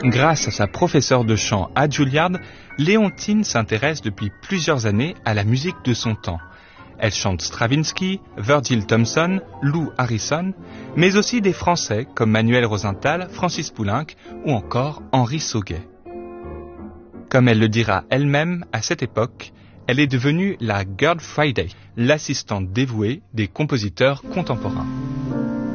Grâce à sa professeure de chant à Juilliard, Léontine s'intéresse depuis plusieurs années à la musique de son temps. Elle chante Stravinsky, Virgil Thomson, Lou Harrison, mais aussi des Français comme Manuel Rosenthal, Francis Poulenc ou encore Henri Sauguet. Comme elle le dira elle-même, à cette époque, elle est devenue la Girl Friday, l'assistante dévouée des compositeurs contemporains.